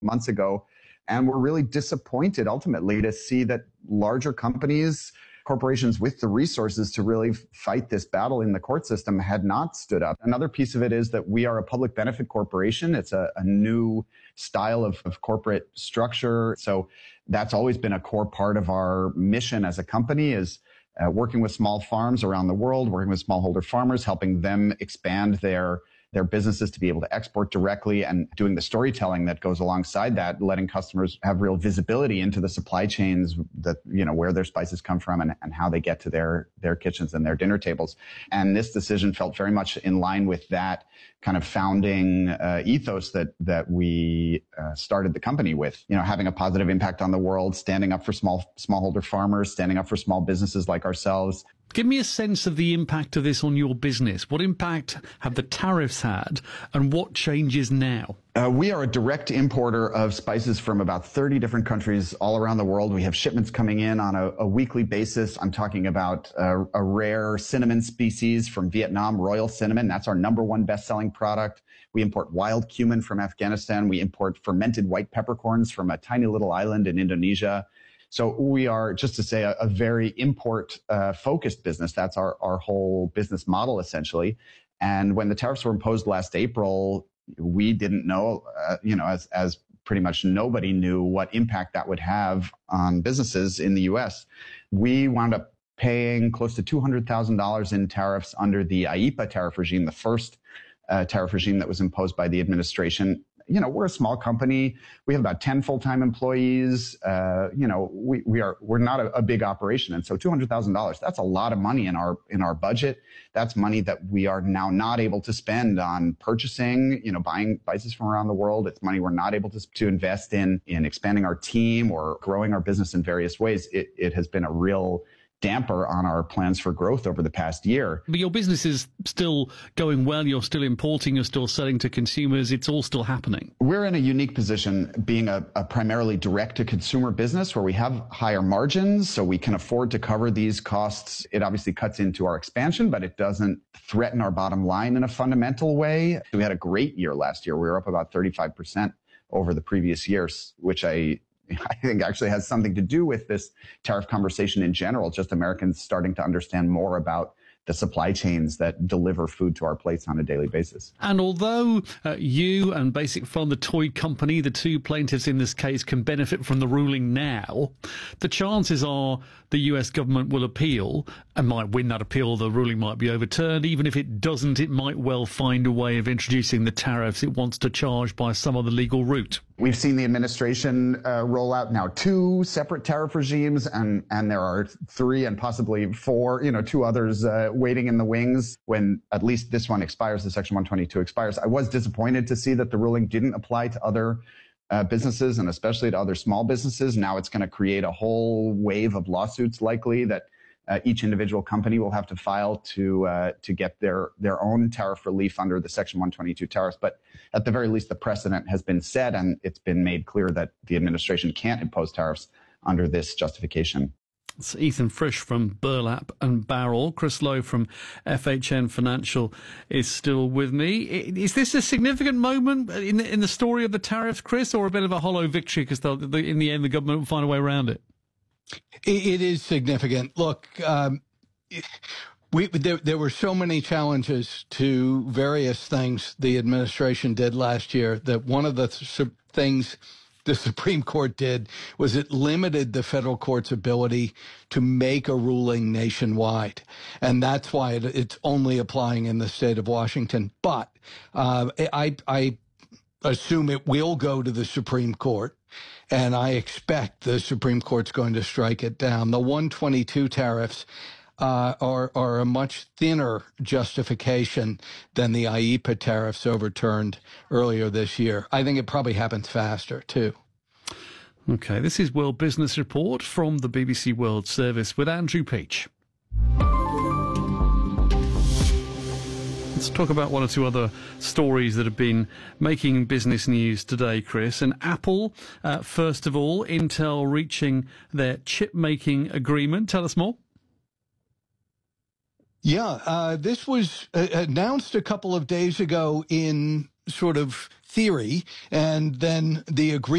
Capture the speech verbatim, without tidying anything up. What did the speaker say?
months ago. And we're really disappointed ultimately to see that larger companies, corporations with the resources to really fight this battle in the court system had not stood up. Another piece of it is that we are a public benefit corporation. It's a, a new style of, of corporate structure. So that's always been a core part of our mission as a company is uh, working with small farms around the world, working with smallholder farmers, helping them expand their their businesses to be able to export directly and doing the storytelling that goes alongside that, letting customers have real visibility into the supply chains that, you know, where their spices come from and, and how they get to their, their kitchens and their dinner tables. And this decision felt very much in line with that kind of founding uh, ethos that, that we uh, started the company with, you know, having a positive impact on the world, standing up for small, smallholder farmers, standing up for small businesses like ourselves. Give me a sense of the impact of this on your business. What impact have the tariffs had and what changes now? Uh, we are a direct importer of spices from about thirty different countries all around the world. We have shipments coming in on a, a weekly basis. I'm talking about a, a rare cinnamon species from Vietnam, Royal Cinnamon. That's our number one best-selling product. We import wild cumin from Afghanistan. We import fermented white peppercorns from a tiny little island in Indonesia. So we are, just to say, a, a very import-focused uh, business. That's our, our whole business model, essentially. And when the tariffs were imposed last April, we didn't know, uh, you know, as, as pretty much nobody knew what impact that would have on businesses in the U S. We wound up paying close to two hundred thousand dollars in tariffs under the I E E P A tariff regime, the first uh, tariff regime that was imposed by the administration. You know, we're a small company. We have about ten full-time employees. Uh, you know, we, we are, we're not a, a big operation. And so two hundred thousand dollars, that's a lot of money in our, in our budget. That's money that we are now not able to spend on purchasing, you know, buying spices from around the world. It's money we're not able to, to invest in, in expanding our team or growing our business in various ways. It, it has been a real damper on our plans for growth over the past year. But your business is still going well. You're still importing. You're still selling to consumers. It's all still happening. We're in a unique position being a, a primarily direct-to-consumer business where we have higher margins, so we can afford to cover these costs. It obviously cuts into our expansion, but it doesn't threaten our bottom line in a fundamental way. We had a great year last year. We were up about thirty-five percent over the previous years, which I I think actually has something to do with this tariff conversation in general, just Americans starting to understand more about the supply chains that deliver food to our plates on a daily basis. And although uh, you and Basic Fun, the toy company, the two plaintiffs in this case, can benefit from the ruling now, the chances are the U S government will appeal and might win that appeal. The ruling might be overturned. Even if it doesn't, it might well find a way of introducing the tariffs it wants to charge by some other legal route. We've seen the administration uh, roll out now two separate tariff regimes, and, and there are three and possibly four, you know, two others uh, waiting in the wings when at least this one expires, the Section one twenty-two expires. I was disappointed to see that the ruling didn't apply to other uh, businesses and especially to other small businesses. Now it's going to create a whole wave of lawsuits likely that Uh, each individual company will have to file to uh, to get their their own tariff relief under the Section one twenty-two tariffs. But at the very least, the precedent has been set, and it's been made clear that the administration can't impose tariffs under this justification. It's Ethan Frisch from Burlap and Barrel. Chris Lowe from F H N Financial is still with me. Is this a significant moment in the, in the story of the tariffs, Chris, or a bit of a hollow victory because in the end the government will find a way around it? It is significant. Look, um, we there, there were so many challenges to various things the administration did last year that one of the th- things the Supreme Court did was it limited the federal court's ability to make a ruling nationwide. And that's why it, it's only applying in the state of Washington. But uh, I, I assume it will go to the Supreme Court. And I expect the Supreme Court's going to strike it down. The one twenty-two tariffs uh, are, are a much thinner justification than the I E E P A tariffs overturned earlier this year. I think it probably happens faster, too. OK, this is World Business Report from the B B C World Service with Andrew Peach. Let's talk about one or two other stories that have been making business news today, Chris. And Apple, uh, first of all, Intel reaching their chip-making agreement. Tell us more. Yeah, uh, this was uh, announced a couple of days ago in sort of theory, and then the agreement